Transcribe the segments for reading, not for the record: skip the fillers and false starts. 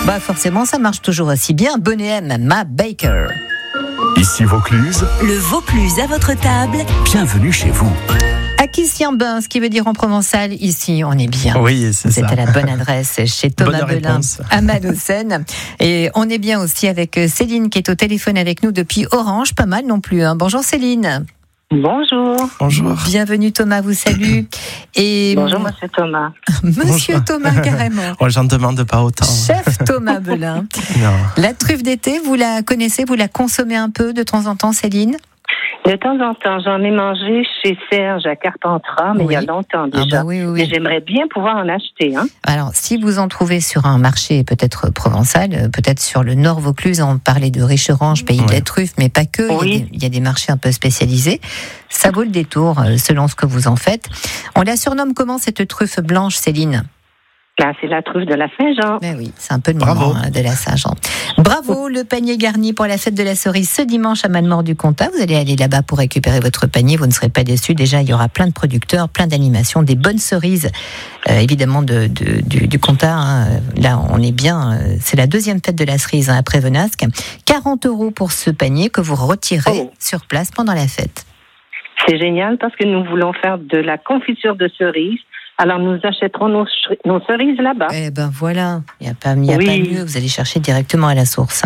Bah forcément, ça marche toujours aussi bien. Bonnet M, Ma Baker. Ici Vaucluse. Le Vaucluse à votre table. Bienvenue chez vous. Aquisien-Bain, ce qui veut dire en provençal, ici on est bien. Oui, c'est ça. Vous êtes à la bonne adresse chez Thomas Belin à Malaucène. Et on est bien aussi avec Céline qui est au téléphone avec nous depuis Orange, pas mal non plus. Hein. Bonjour Céline. Bonjour. Bonjour. Bienvenue Thomas, vous salue. Et Bonjour Monsieur Thomas. Monsieur Bonjour. Thomas carrément. Oh, j'en demande pas autant. Chef Thomas Belin. Non. La truffe d'été, vous la connaissez, vous la consommez un peu de temps en temps Céline? De temps en temps, j'en ai mangé chez Serge à Carpentras, mais Oui. il y a longtemps déjà. Oui. Mais j'aimerais bien pouvoir en acheter. Hein. Alors, si vous en trouvez sur un marché peut-être provençal, peut-être sur le Nord Vaucluse, on parlait de Richerange, pays de la truffe, mais pas que. Oui. Il y a des marchés un peu spécialisés. Ça vaut le détour, selon ce que vous en faites. On la surnomme comment cette truffe blanche, Céline? Là, c'est la truffe de la Saint-Jean. Mais oui, c'est un peu le Bravo. moment de la Saint-Jean. Bravo, le panier garni pour la fête de la cerise ce dimanche à Malemort-du-Comtat. Vous allez aller là-bas pour récupérer votre panier, vous ne serez pas déçus. Déjà, il y aura plein de producteurs, plein d'animations, des bonnes cerises, évidemment du Comtat. Hein. Là, on est bien. C'est la deuxième fête de la cerise hein, après Venasque. 40 € pour ce panier que vous retirez sur place pendant la fête. C'est génial parce que nous voulons faire de la confiture de cerises. Alors, nous achèterons nos cerises là-bas. Eh ben voilà, il n'y a pas mieux, vous allez chercher directement à la source.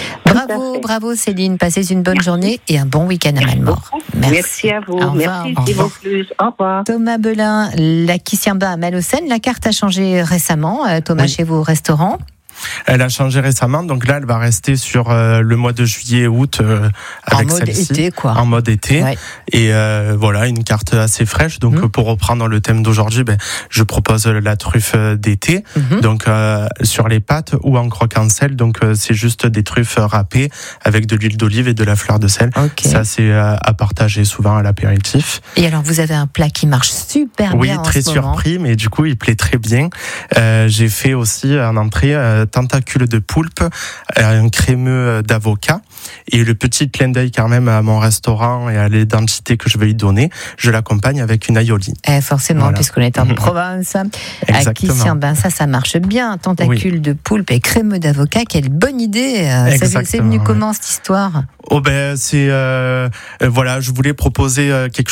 Bravo Céline, passez une bonne journée et un bon week-end à Malemort. Merci à vous. Au revoir. Merci Vaucluse. Au revoir. Thomas Belin, l'Aquisien-Bain à Malaucène, la carte a changé récemment, Thomas, chez vous au restaurant. Elle a changé récemment, donc là, elle va rester sur le mois de juillet et août avec en mode celle-ci. été, quoi. En mode été. Ouais. Et voilà, une carte assez fraîche. Donc, pour reprendre le thème d'aujourd'hui, je propose la truffe d'été. Donc, sur les pâtes ou en croque-en-sel. Donc, c'est juste des truffes râpées avec de l'huile d'olive et de la fleur de sel. Okay. Ça, c'est à partager souvent à l'apéritif. Et alors, vous avez un plat qui marche super bien en très ce moment. surpris, mais du coup, il plaît très bien. J'ai fait aussi en entrée tentacules de poulpe, un crémeux d'avocat. Et le petit clin d'œil quand même à mon restaurant et à l'identité que je vais y donner, je l'accompagne avec une aioli. Forcément, voilà. Puisqu'on est en Provence. Aquisien-Bain, ça marche bien. Tentacules de poulpe et crémeux d'avocat, quelle bonne idée. C'est venu comment cette histoire? C'est voilà, je voulais proposer quelque